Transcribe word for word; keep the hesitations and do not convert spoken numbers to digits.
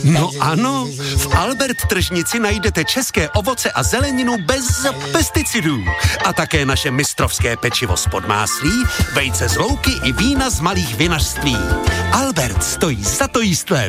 No ano, v Albert tržnici najdete české ovoce a zeleninu bez pesticidů. A také naše mistrovské pečivo z podmáslí, vejce z louky i vína z malých vinařství. Albert stojí za to jíst lépe.